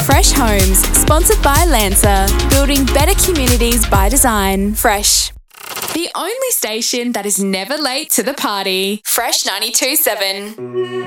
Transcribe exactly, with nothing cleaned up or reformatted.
Fresh Homes, sponsored by Lancer, building better communities by design. Fresh. The only station that is never late to the party. Fresh ninety-two point seven.